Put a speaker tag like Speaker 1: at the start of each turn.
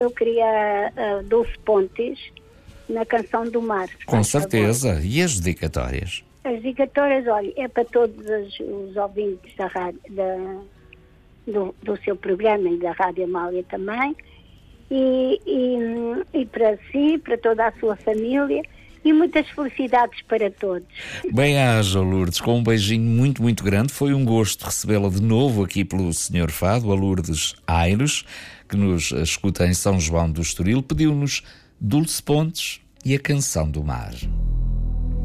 Speaker 1: Eu queria Dulce Pontes na Canção do Mar.
Speaker 2: Com certeza. E as dedicatórias?
Speaker 1: As dedicatórias, olha, é para todos os ouvintes da rádio, do seu programa e da Rádio Amália também, e para si, para toda a sua família, e muitas felicidades para todos.
Speaker 2: Bem-aja, Lourdes, com um beijinho muito, muito grande. Foi um gosto recebê-la de novo aqui pelo Senhor Fado, a Lourdes Aires, que nos escuta em São João do Estoril. Pediu-nos Dulce Pontes e a Canção do Mar.